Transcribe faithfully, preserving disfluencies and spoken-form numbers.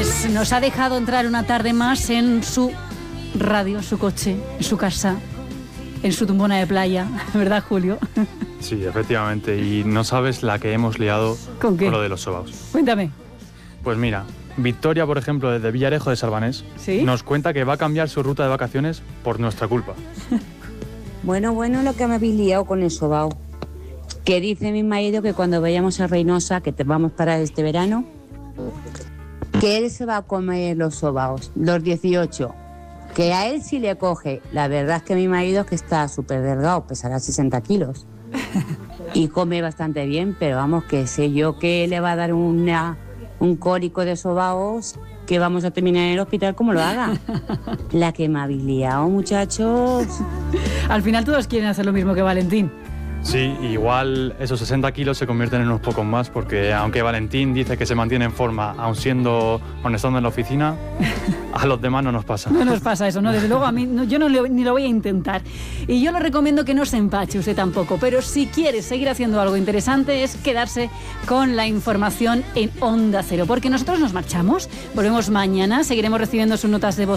Pues nos ha dejado entrar una tarde más en su radio, en su coche, en su casa, en su tumbona de playa, ¿verdad, Julio? Sí, efectivamente, y no sabes la que hemos liado ¿Con qué? con lo de los sobaos. Cuéntame. Pues mira, Victoria, por ejemplo, desde Villarejo de Salvanés, ¿Sí? nos cuenta que va a cambiar su ruta de vacaciones por nuestra culpa. Bueno, bueno, lo que me habéis liado con el sobao. Que dice mi marido que cuando vayamos a Reynosa, que te vamos para este verano, que él se va a comer los sobaos, los dieciocho. Que a él sí le coge. La verdad es que mi marido es que está súper delgado, pesará sesenta kilos. Y come bastante bien, pero vamos, que sé yo que le va a dar una, un cólico de sobaos que vamos a terminar en el hospital como lo haga. La que me habéis liado, muchachos. Al final todos quieren hacer lo mismo que Valentín. Sí, igual esos sesenta kilos se convierten en unos pocos más, porque aunque Valentín dice que se mantiene en forma, aun siendo, aun estando en la oficina, a los demás no nos pasa. No nos pasa eso, ¿no? Desde luego a mí no, yo no le, ni lo voy a intentar. Y yo le recomiendo que no se empache usted tampoco, pero si quiere seguir haciendo algo interesante es quedarse con la información en Onda Cero, porque nosotros nos marchamos, volvemos mañana, seguiremos recibiendo sus notas de voz